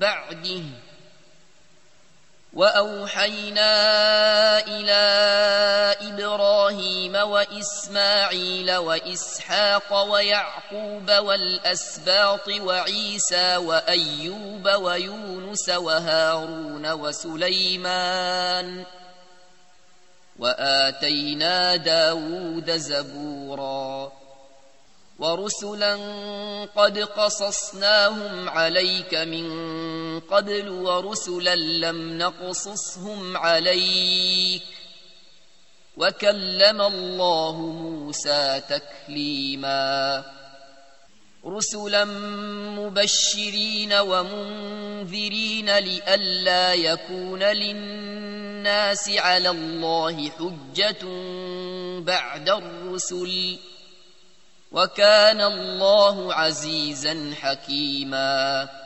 بعده. وأوحينا إلى إبراهيم وإسماعيل وإسحاق ويعقوب والأسباط وعيسى وأيوب ويونس وهارون وسليمان وآتينا داود زبورا. ورسلا قد قصصناهم عليك من قبل ورسلا لم نقصصهم عليك وكلم الله موسى تكليما. رسلا مبشرين ومنذرين لئلا يكون للناس على الله حجة بعد الرسل وكان الله عزيزا حكيما.